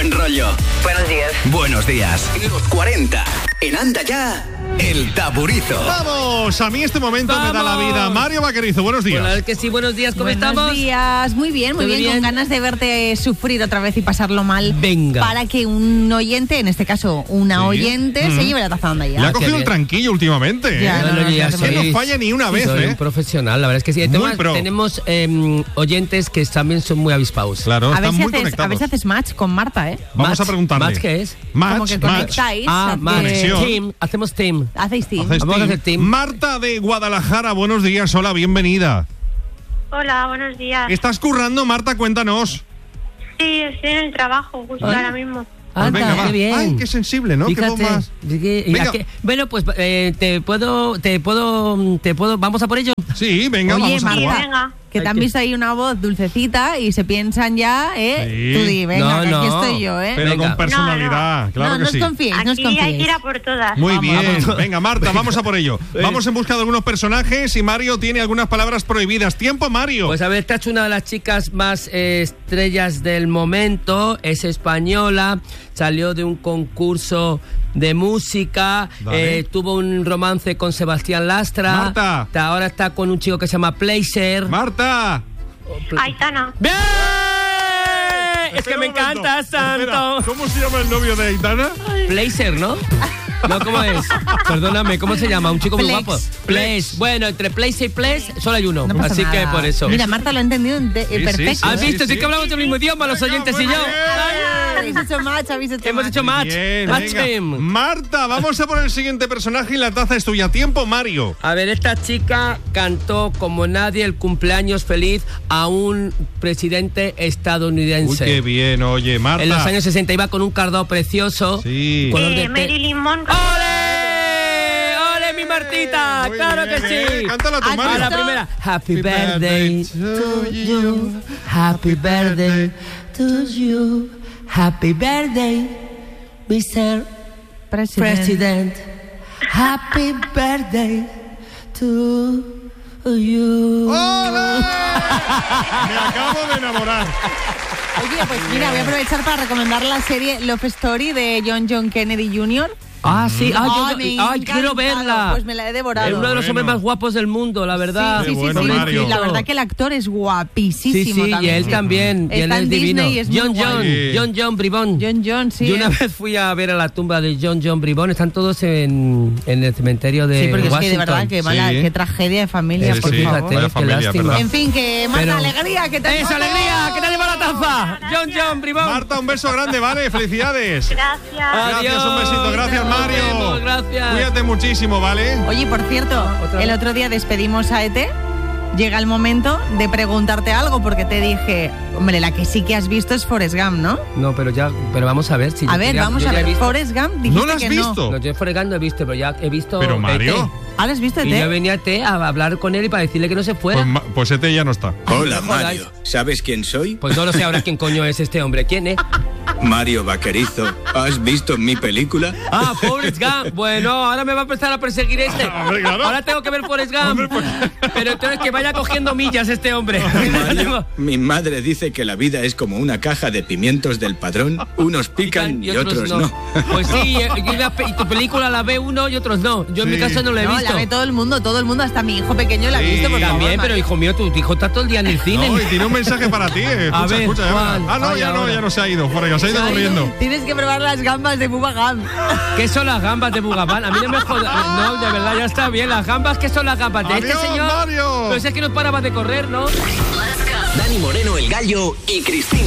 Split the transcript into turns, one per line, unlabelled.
buen rollo.
Buenos días.
Buenos días. Los 40. En Anda Ya, El Taburizo.
¡Vamos! A mí este momento me da la vida. Mario Vaquerizo, buenos días.
Hola, que sí, buenos días, ¿cómo estamos?
Buenos días, muy bien, con ganas de verte sufrir otra vez y pasarlo mal.
Venga.
Para que un oyente, en este caso una oyente, se lleve la taza de Anda Ya.
Le ha cogido el tranquillo últimamente.
Ya,
no falla ni una vez,
soy un profesional, la verdad es que sí. Además,
pro.
tenemos oyentes que también son muy avispados.
Claro,
A
están muy
veces
conectados.
haces match con Marta, ¿eh?
Vamos a preguntarle.
¿Match qué es?
Como que conectáis.
Conexión.
Team, hacemos team.
Hacéis team.
Vamos a hacer team.
Marta de Guadalajara, buenos días, hola, bienvenida.
Hola, buenos días.
¿Estás currando, Marta? Cuéntanos.
Sí, estoy en el trabajo, justo ahora mismo.
Pues venga,
Anda,
va.
qué bien.
Ay, qué sensible, ¿no?
Fíjate,
Qué voz más.
Venga. Bueno, pues te puedo, vamos a por ello.
Sí, venga,
Oye,
vamos a
Marta,
jugar.
Venga.
que te han visto ahí una voz dulcecita y se piensan ya,
Sí.
Tú di, venga, que aquí estoy yo,
Pero
Venga.
con personalidad, claro
no
que sí.
os confiéis, no os
Aquí hay que
confiéis.
ir a por todas.
Muy bien.
vamos.
Venga, Marta, vamos a por ello. Vamos en busca de algunos personajes y Mario tiene algunas palabras prohibidas. ¡Tiempo, Mario!
Pues a ver, esta es una de las chicas más estrellas del momento, es española, salió de un concurso de música,
Vale.
tuvo un romance con Sebastián Lastra.
Marta.
Ahora está con un chico que se llama Placer.
¡Marta!
Aitana.
¡Bien! Es
Espera
que me
un momento.
encanta,
Espera,
Santo.
¿cómo se llama el novio de Aitana?
Placer, ¿no? No, ¿cómo es? Perdóname, ¿cómo se llama? Un chico muy
Flex.
guapo. Place. Bueno, entre Place y Place solo hay uno.
No pasa
así
nada.
que por eso.
Mira, Marta lo ha entendido perfecto.
¿Has
sí,
visto?
sí.
Sí que hablamos el mismo idioma, los
Venga,
oyentes
muy
y yo.
bien.
Habéis hecho match,
Hemos hecho match.
Bien,
Match
venga.
him.
Marta, vamos a por el siguiente personaje y la taza es tuya. Tiempo, Mario.
A ver, esta chica cantó como nadie el cumpleaños feliz a un presidente
Uy,
estadounidense.
qué bien, oye, Marta.
En los años 60 iba con un cardado precioso.
Sí.
Color de té.
Marilyn Monroe.
¡Ole! ¡Ole, mi Martita!
Muy
¡Claro
bien,
que sí!
Cántala tú,
¿Has
Mario.
A la
visto?
primera. Happy birthday to you. Happy birthday to you. Happy birthday, Mr. President. Happy birthday to you.
¡Hola! Me acabo de enamorar.
Oye, pues mira, voy a aprovechar para recomendar la serie Love Story de John Kennedy Jr.
Ah, sí.
me ha
Ay, quiero
encantado.
verla.
Pues me la he devorado.
Es uno de los hombres más guapos del mundo, la verdad.
Qué bueno, Mario.
La verdad que el actor es guapísimo
Sí, sí,
también.
y él también. Y él
Está
es
en
divino.
Disney y es muy guay.
John Bribón.
John, sí.
Yo una vez fui a ver a la tumba de John Bribón. Están todos en el cementerio de
Sí, porque
Washington.
es que de verdad que mala,
Sí.
qué tragedia de familia,
Sí,
por
sí,
favor.
vaya
qué
familia,
lástima.
¿verdad?
En fin, que Marta,
Pero-
alegría, que te
¡Esa alegría! ¡Que te lleva la taza! John Bribón.
Marta, un beso grande, ¿vale? Felicidades.
Gracias.
Gracias, un besito. Gracias,
Nos
Mario.
vemos, gracias.
Cuídate muchísimo, ¿vale?
Oye, por cierto,
Otra
el
vez.
otro día despedimos a ET. Llega el momento de preguntarte algo porque te dije, hombre, la que sí que has visto es Forrest Gump, ¿no?
No, pero vamos a ver si.
A ver, vamos a ver. Forrest Gump, dijiste
¿No la has
que
visto?
No, yo Forrest Gump no he visto, pero ya he visto.
Pero, Mario.
ET.
¿Ahora has visto ET?
Y yo venía a ET a hablar con él y para decirle que no se fuera.
Pues este ya no está.
Hola,
no jodáis.
Mario. ¿Sabes quién soy?
Pues no lo sé ahora quién coño es este hombre. ¿Quién es?
Mario Vaquerizo. ¿Has visto mi película?
Ah, Forrest Gump. Bueno, ahora me va a empezar a perseguir este.
Hombre, claro.
Ahora tengo que ver Forrest Gump. Pero entonces que vaya cogiendo millas este hombre.
Mario, mi madre dice que la vida es como una caja de pimientos del Padrón. Unos pican y otros no.
Pues sí, y tu película la ve uno y otros no. Yo en mi
Sí.
caso no la he
No,
visto.
la ve todo el mundo, hasta mi hijo pequeño la ha
Sí,
visto, por favor.
También, pero
Mario.
hijo mío, tu hijo está todo el día en el cine.
No, y tiene un mensaje para ti. Escucha,
ver,
escucha.
¿cuál?
Ah, no,
Ay,
ya no,
ahora.
ya no se ha ido. Fuera, se ha ido corriendo.
Tienes que probar las gambas de Bubba Gump.
¿Qué son las gambas de Bugabán? A mí no me jodas. No, de verdad, ya está bien. Las gambas, ¿qué son las gambas? De
Adiós,
este señor.
Mario.
Pues es que no paraba de correr, ¿no?
Dani Moreno, el gallo y Cristina.